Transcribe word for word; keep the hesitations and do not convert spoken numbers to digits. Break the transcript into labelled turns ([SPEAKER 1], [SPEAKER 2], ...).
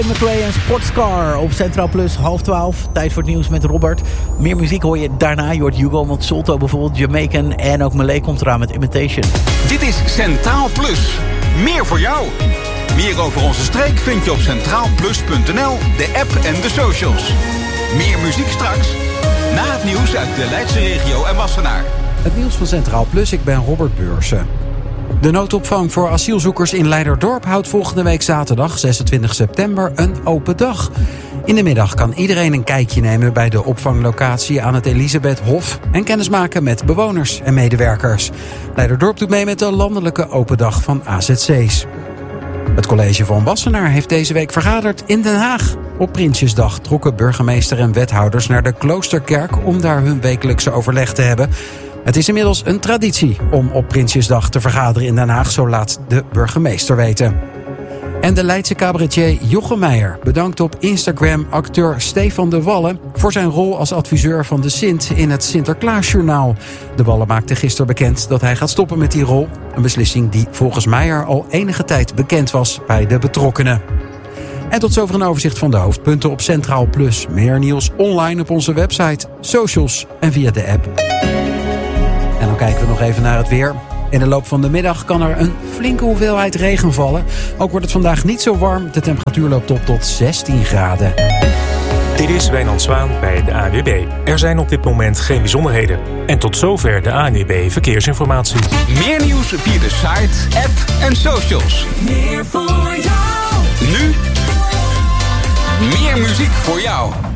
[SPEAKER 1] McRae en Sportscar op Centraal Plus, half twaalf. Tijd voor het nieuws met Robert. Meer muziek hoor je daarna. Je hoort Hugo Montsolto bijvoorbeeld, Jamaican. En ook Malé komt eraan met Imitation.
[SPEAKER 2] Dit is Centraal Plus. Meer voor jou. Meer over onze streek vind je op centraal plus punt n l, de app en de socials. Meer muziek straks. Na het nieuws uit de Leidse regio en Wassenaar.
[SPEAKER 3] Het nieuws van Centraal Plus, ik ben Robert Beursen. De noodopvang voor asielzoekers in Leiderdorp houdt volgende week zaterdag, zesentwintig september, een open dag. In de middag kan iedereen een kijkje nemen bij de opvanglocatie aan het Elisabethhof en kennismaken met bewoners en medewerkers. Leiderdorp doet mee met de landelijke open dag van A Z C's. Het college van Wassenaar heeft deze week vergaderd in Den Haag. Op Prinsjesdag trokken burgemeester en wethouders naar de Kloosterkerk om daar hun wekelijkse overleg te hebben. Het is inmiddels een traditie om op Prinsjesdag te vergaderen in Den Haag, zo laat de burgemeester weten. En de Leidse cabaretier Jochem Meijer bedankt op Instagram acteur Stefan de Wallen voor zijn rol als adviseur van de Sint in het Sinterklaasjournaal. De Wallen maakte gisteren bekend dat hij gaat stoppen met die rol. Een beslissing die volgens Meijer al enige tijd bekend was bij de betrokkenen. En tot zover een overzicht van de hoofdpunten op Centraal Plus. Meer nieuws online op onze website, socials en via de app. En dan kijken we nog even naar het weer. In de loop van de middag kan er een flinke hoeveelheid regen vallen. Ook wordt het vandaag niet zo warm. De temperatuur loopt op tot zestien graden.
[SPEAKER 4] Dit is Wijnand Zwaan bij de A N W B. Er zijn op dit moment geen bijzonderheden. En tot zover de A N W B Verkeersinformatie.
[SPEAKER 2] Meer nieuws via de site, app en socials.
[SPEAKER 5] Meer voor jou.
[SPEAKER 2] Nu meer muziek voor jou.